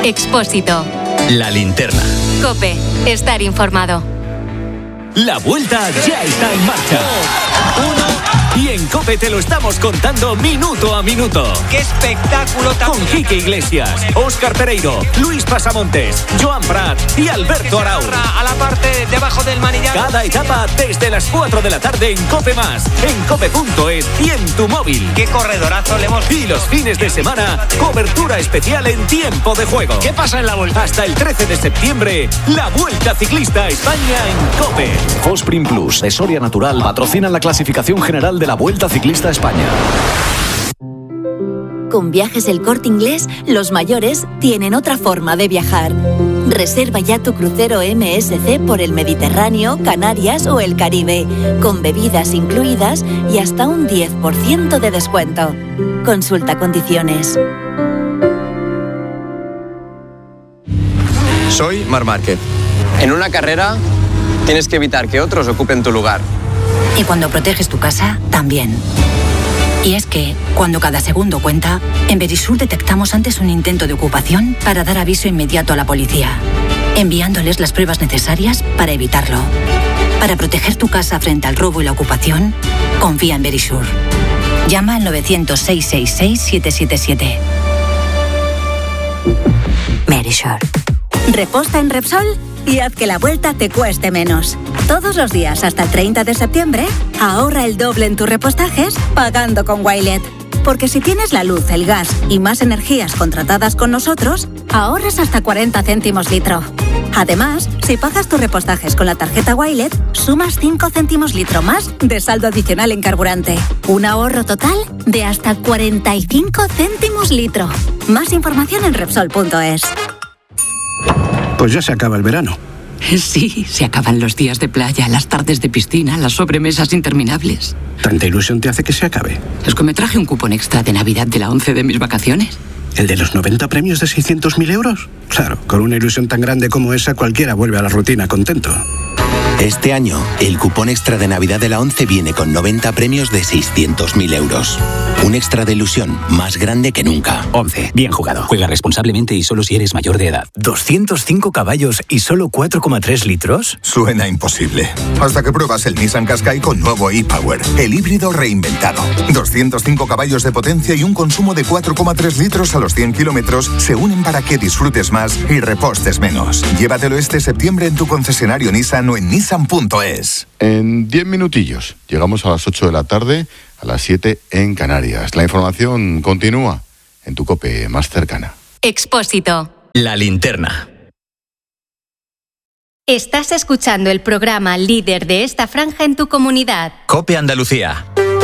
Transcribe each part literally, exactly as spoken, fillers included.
Expósito. La Linterna. COPE. Estar informado. La vuelta ya está en marcha. Uno. Y en COPE te lo estamos contando minuto a minuto. ¡Qué espectáculo tan Con Quique Iglesias, Óscar Pereiro, Luis Pasamontes, Joan Prat y Alberto Arau. A la parte debajo del manillar. Cada etapa desde las cuatro de la tarde en COPE Más, en cope punto es y en tu móvil. ¡Qué corredorazo le hemos... Y los fines de semana, cobertura especial en tiempo de juego. ¿Qué pasa en la vuelta? Hasta el trece de septiembre, la Vuelta Ciclista a España en COPE. Fosprin Plus de Soria Natural patrocina la clasificación general de la Vuelta Ciclista a España. Con Viajes El Corte Inglés, los mayores tienen otra forma de viajar. Reserva ya tu crucero M S C por el Mediterráneo, Canarias o el Caribe, con bebidas incluidas y hasta un diez por ciento de descuento. Consulta condiciones. Soy Marc Márquez. En una carrera tienes que evitar que otros ocupen tu lugar. Y cuando proteges tu casa, también. Y es que, cuando cada segundo cuenta, en Verisur detectamos antes un intento de ocupación para dar aviso inmediato a la policía, enviándoles las pruebas necesarias para evitarlo. Para proteger tu casa frente al robo y la ocupación, confía en Verisur. Llama al novecientos, seiscientos sesenta y seis, siete siete siete. Verisur. Reposta en Repsol y haz que la vuelta te cueste menos. Todos los días hasta el treinta de septiembre, ahorra el doble en tus repostajes pagando con Wilet. Porque si tienes la luz, el gas y más energías contratadas con nosotros, ahorras hasta cuarenta céntimos litro. Además, si pagas tus repostajes con la tarjeta Wilet, sumas cinco céntimos litro más de saldo adicional en carburante. Un ahorro total de hasta cuarenta y cinco céntimos litro. Más información en Repsol punto es. Pues ya se acaba el verano. Sí, se acaban los días de playa, las tardes de piscina, las sobremesas interminables. ¿Tanta ilusión te hace que se acabe? Es que me traje un cupón extra de Navidad de la ONCE de mis vacaciones. ¿El de los noventa premios de seiscientos mil euros? Claro, con una ilusión tan grande como esa, cualquiera vuelve a la rutina contento. Este año, el cupón extra de Navidad de la ONCE viene con noventa premios de seiscientos mil euros. Un extra de ilusión más grande que nunca. ONCE. Bien jugado. Juega responsablemente y solo si eres mayor de edad. ¿doscientos cinco caballos y solo cuatro coma tres litros? Suena imposible. Hasta que pruebas el Nissan Qashqai con nuevo e-Power. El híbrido reinventado. doscientos cinco caballos de potencia y un consumo de cuatro coma tres litros a los cien kilómetros se unen para que disfrutes más y repostes menos. Llévatelo este septiembre en tu concesionario Nissan o en Nissan punto es. En diez minutillos llegamos a las ocho de la tarde, a las siete en Canarias. La información continúa en tu COPE más cercana. Expósito. La Linterna. Estás escuchando el programa líder de esta franja en tu comunidad. COPE Andalucía.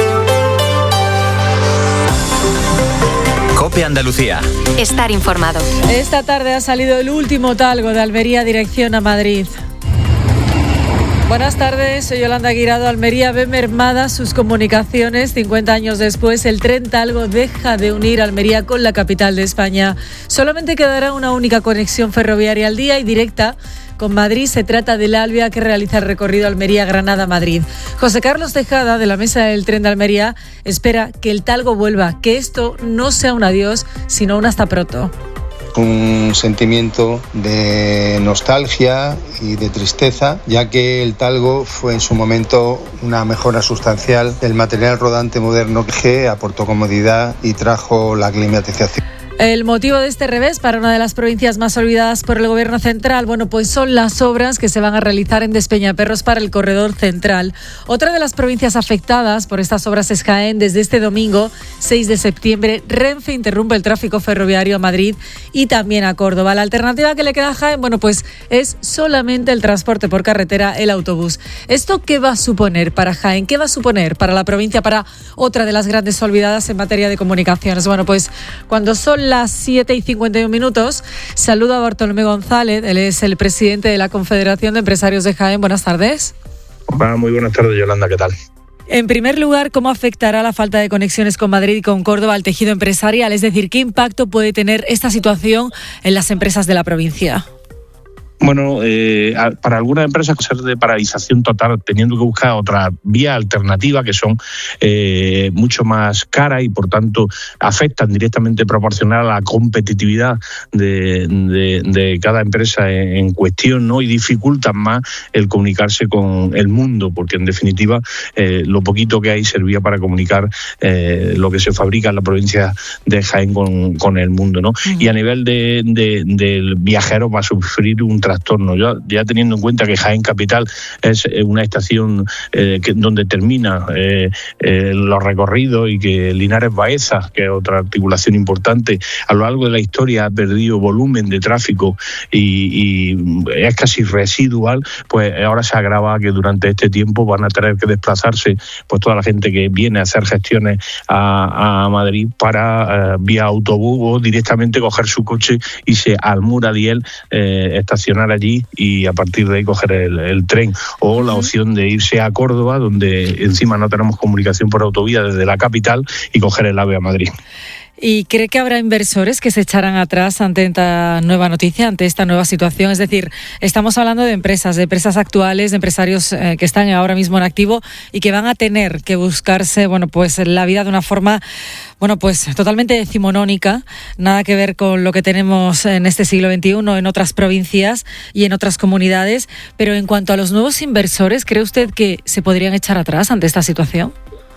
COPE Andalucía. Estar informado. Esta tarde ha salido el último talgo de Almería dirección a Madrid. Buenas tardes, soy Yolanda Guirado. Almería ve mermadas sus comunicaciones. cincuenta años después, el tren Talgo deja de unir Almería con la capital de España. Solamente quedará una única conexión ferroviaria al día y directa con Madrid. Se trata del Alvia, que realiza el recorrido Almería-Granada-Madrid. José Carlos Tejada, de la Mesa del Tren de Almería, espera que el Talgo vuelva, que esto no sea un adiós, sino un hasta pronto. Un sentimiento de nostalgia y de tristeza, ya que el Talgo fue en su momento una mejora sustancial del material rodante moderno que aportó comodidad y trajo la climatización. El motivo de este revés para una de las provincias más olvidadas por el gobierno central, bueno, pues son las obras que se van a realizar en Despeñaperros para el corredor central. Otra de las provincias afectadas por estas obras es Jaén. Desde este domingo, seis de septiembre, Renfe interrumpe el tráfico ferroviario a Madrid y también a Córdoba. La alternativa que le queda a Jaén, bueno, pues es solamente el transporte por carretera, el autobús. ¿Esto qué va a suponer para Jaén? ¿Qué va a suponer para la provincia, para otra de las grandes olvidadas en materia de comunicaciones? Bueno, pues cuando son las siete y cincuenta y un minutos, saludo a Bartolomé González. Él es el presidente de la Confederación de Empresarios de Jaén. Buenas tardes. Hola, muy buenas tardes, Yolanda, ¿qué tal? En primer lugar, ¿cómo afectará la falta de conexiones con Madrid y con Córdoba al tejido empresarial? Es decir, ¿qué impacto puede tener esta situación en las empresas de la provincia? Bueno, eh, para algunas empresas ser de paralización total, teniendo que buscar otra vía alternativa que son eh, mucho más caras y por tanto afectan directamente proporcional a la competitividad de, de, de cada empresa en, en cuestión, ¿no? Y dificultan más el comunicarse con el mundo, porque en definitiva eh, lo poquito que hay servía para comunicar eh, lo que se fabrica en la provincia de Jaén con, con el mundo, ¿no? Uh-huh. Y a nivel de, de, del viajero va a sufrir un trastorno. Ya, ya teniendo en cuenta que Jaén Capital es una estación eh, que, donde termina eh, eh, los recorridos y que Linares Baeza, que es otra articulación importante, a lo largo de la historia ha perdido volumen de tráfico y, y es casi residual, pues ahora se agrava que durante este tiempo van a tener que desplazarse pues toda la gente que viene a hacer gestiones a, a Madrid para eh, vía autobús o directamente coger su coche y se Almuradiel eh, estacionar allí y a partir de ahí coger el, el tren, o la opción de irse a Córdoba, donde encima no tenemos comunicación por autovía desde la capital, y coger el AVE a Madrid. ¿Y cree que habrá inversores que se echarán atrás ante esta nueva noticia, ante esta nueva situación? Es decir, estamos hablando de empresas, de empresas actuales, de empresarios eh, que están ahora mismo en activo y que van a tener que buscarse, bueno, pues la vida de una forma, bueno, pues totalmente decimonónica, nada que ver con lo que tenemos en este siglo veintiuno en otras provincias y en otras comunidades. Pero en cuanto a los nuevos inversores, ¿cree usted que se podrían echar atrás ante esta situación?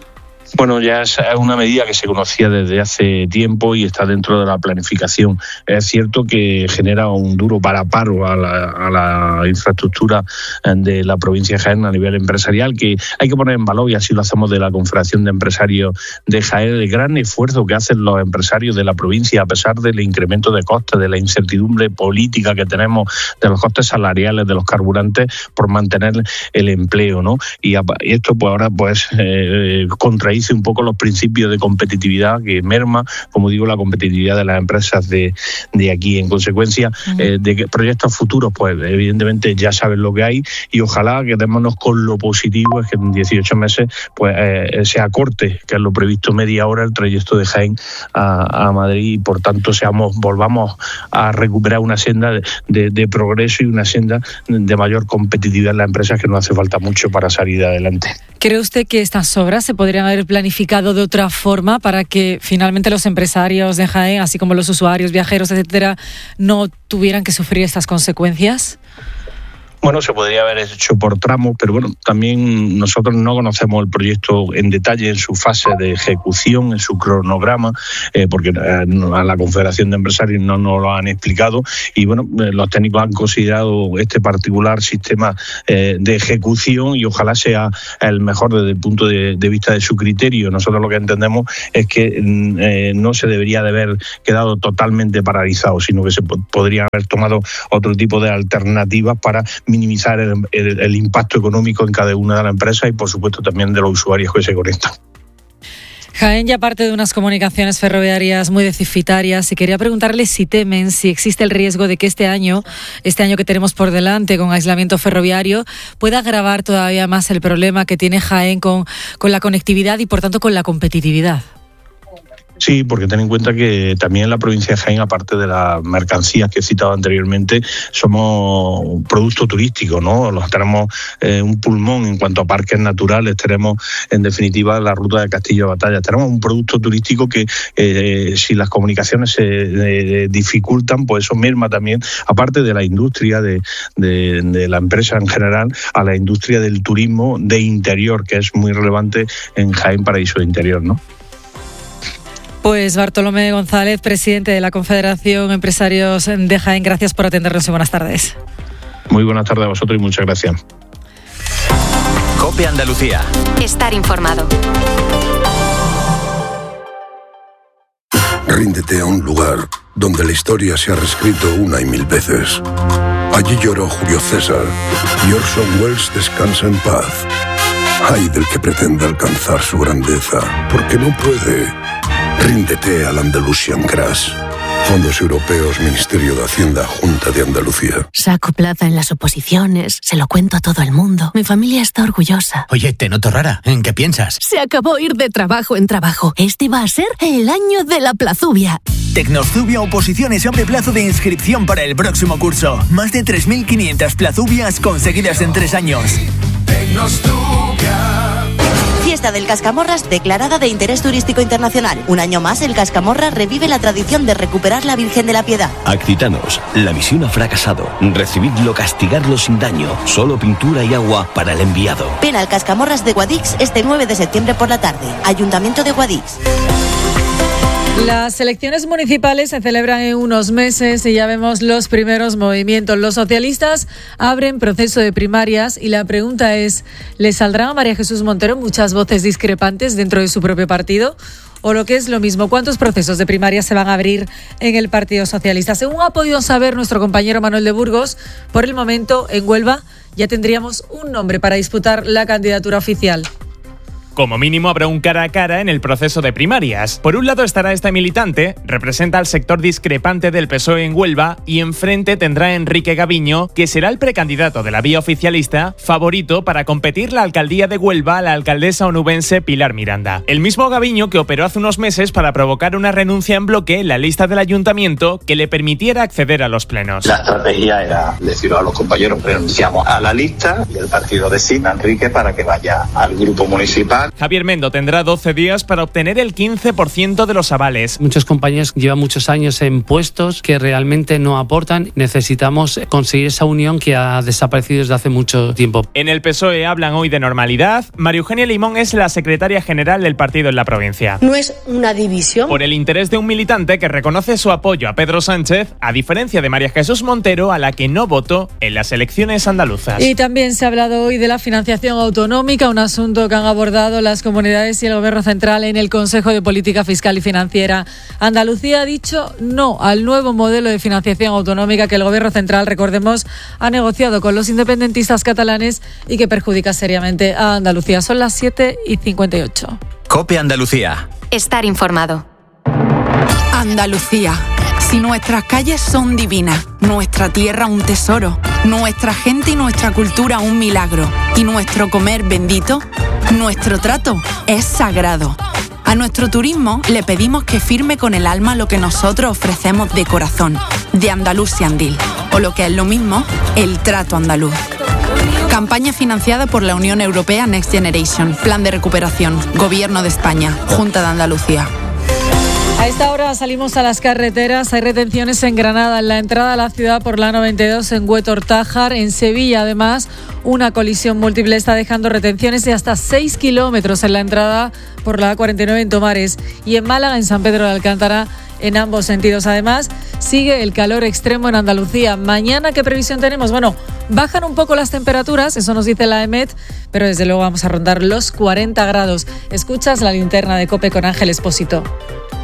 Bueno, ya es una medida que se conocía desde hace tiempo y está dentro de la planificación. Es cierto que genera un duro varaparo a la, a la infraestructura de la provincia de Jaén a nivel empresarial, que hay que poner en valor, y así lo hacemos de la Confederación de Empresarios de Jaén, el gran esfuerzo que hacen los empresarios de la provincia, a pesar del incremento de costes, de la incertidumbre política que tenemos, de los costes salariales, de los carburantes, por mantener el empleo, ¿no? Y, a, y esto pues ahora pues eh, contrae un poco los principios de competitividad que merma, como digo, la competitividad de las empresas de, de aquí. En consecuencia, uh-huh. eh, de que proyectos futuros, pues evidentemente ya saben lo que hay, y ojalá quedémonos con lo positivo, es que en dieciocho meses pues eh, se acorte, que es lo previsto, media hora el trayecto de Jaén a, a Madrid, y por tanto seamos volvamos a recuperar una senda de, de, de progreso y una senda de mayor competitividad en las empresas, que nos hace falta mucho para salir adelante. ¿Cree usted que estas obras se podrían haber planificado de otra forma para que finalmente los empresarios de Jaén, así como los usuarios, viajeros, etcétera, no tuvieran que sufrir estas consecuencias? Bueno, se podría haber hecho por tramos, pero bueno, también nosotros no conocemos el proyecto en detalle, en su fase de ejecución, en su cronograma, eh, porque a la Confederación de Empresarios no nos lo han explicado, y bueno, eh, los técnicos han considerado este particular sistema eh, de ejecución, y ojalá sea el mejor desde el punto de, de vista de su criterio. Nosotros lo que entendemos es que eh, no se debería de haber quedado totalmente paralizado, sino que se po- podría haber tomado otro tipo de alternativas para minimizar el, el, el impacto económico en cada una de las empresas y, por supuesto, también de los usuarios que se conectan. Jaén ya parte de unas comunicaciones ferroviarias muy deficitarias, y quería preguntarle si temen, si existe el riesgo de que este año, este año que tenemos por delante con aislamiento ferroviario, pueda agravar todavía más el problema que tiene Jaén con, con la conectividad y, por tanto, con la competitividad. Sí, porque ten en cuenta que también en la provincia de Jaén, aparte de las mercancías que he citado anteriormente, somos un producto turístico, ¿no? Los tenemos eh, un pulmón en cuanto a parques naturales, tenemos en definitiva la ruta de Castillo de Batalla, tenemos un producto turístico que eh, si las comunicaciones se eh, dificultan, pues eso merma también, aparte de la industria, de, de, de la empresa en general, a la industria del turismo de interior, que es muy relevante en Jaén Paraíso de Interior, ¿no? Pues Bartolomé González, presidente de la Confederación Empresarios de Jaén, gracias por atendernos y buenas tardes. Muy buenas tardes a vosotros y muchas gracias. COPE Andalucía. Estar informado. Ríndete a un lugar donde la historia se ha reescrito una y mil veces. Allí lloró Julio César y Orson Welles descansa en paz. Ay del que pretenda alcanzar su grandeza, porque no puede. Ríndete al Andalusian Crash. Fondos Europeos, Ministerio de Hacienda, Junta de Andalucía. Saco plaza en las oposiciones, se lo cuento a todo el mundo. Mi familia está orgullosa. Oye, te noto rara. ¿En qué piensas? Se acabó ir de trabajo en trabajo. Este va a ser el año de la plazubia. Tecnostubia Oposiciones abre plazo de inscripción para el próximo curso. Más de tres mil quinientas plazubias conseguidas en tres años. Fiesta del Cascamorras declarada de interés turístico internacional. Un año más, el Cascamorras revive la tradición de recuperar la Virgen de la Piedad. Accitanos, la misión ha fracasado. Recibidlo, castigarlo sin daño. Solo pintura y agua para el enviado. Ven al Cascamorras de Guadix este nueve de septiembre por la tarde. Ayuntamiento de Guadix. Las elecciones municipales se celebran en unos meses y ya vemos los primeros movimientos. Los socialistas abren proceso de primarias y la pregunta es, ¿le saldrán a María Jesús Montero muchas voces discrepantes dentro de su propio partido? O lo que es lo mismo, ¿cuántos procesos de primarias se van a abrir en el Partido Socialista? Según ha podido saber nuestro compañero Manuel de Burgos, por el momento en Huelva ya tendríamos un nombre para disputar la candidatura oficial. Como mínimo habrá un cara a cara en el proceso de primarias. Por un lado estará este militante, representa al sector discrepante del P S O E en Huelva, y enfrente tendrá a Enrique Gaviño, que será el precandidato de la vía oficialista, favorito para competir la alcaldía de Huelva a la alcaldesa onubense Pilar Miranda. El mismo Gaviño que operó hace unos meses para provocar una renuncia en bloque en la lista del ayuntamiento que le permitiera acceder a los plenos. La estrategia era decir a los compañeros, renunciamos a la lista y el partido designa a Enrique para que vaya al grupo municipal. Javier Mendo tendrá doce días para obtener el quince por ciento de los avales. Muchos compañeros llevan muchos años en puestos que realmente no aportan. Necesitamos conseguir esa unión que ha desaparecido desde hace mucho tiempo. En el P S O E hablan hoy de normalidad. María Eugenia Limón es la secretaria general del partido en la provincia. No es una división. Por el interés de un militante que reconoce su apoyo a Pedro Sánchez, a diferencia de María Jesús Montero, a la que no votó en las elecciones andaluzas. Y también se ha hablado hoy de la financiación autonómica, un asunto que han abordado las comunidades y el Gobierno central en el Consejo de Política Fiscal y Financiera. Andalucía ha dicho no al nuevo modelo de financiación autonómica que el Gobierno central, recordemos, ha negociado con los independentistas catalanes y que perjudica seriamente a Andalucía. Son las siete y cincuenta y ocho. COPE Andalucía. Estar informado. Andalucía. Si nuestras calles son divinas, nuestra tierra un tesoro, nuestra gente y nuestra cultura un milagro, y nuestro comer bendito, nuestro trato es sagrado. A nuestro turismo le pedimos que firme con el alma lo que nosotros ofrecemos de corazón, de Andalusian Deal, o lo que es lo mismo, el trato andaluz. Campaña financiada por la Unión Europea Next Generation, Plan de Recuperación, Gobierno de España, Junta de Andalucía. A esta hora salimos a las carreteras. Hay retenciones en Granada, en la entrada a la ciudad por la noventa y dos en Huetor-Tájar. En Sevilla, además, una colisión múltiple está dejando retenciones de hasta seis kilómetros en la entrada por la A cuarenta y nueve en Tomares. Y en Málaga, en San Pedro de Alcántara, en ambos sentidos. Además, sigue el calor extremo en Andalucía. Mañana, ¿qué previsión tenemos? Bueno, bajan un poco las temperaturas, eso nos dice la EMET, pero desde luego vamos a rondar los cuarenta grados. Escuchas la linterna de COPE con Ángel Expósito.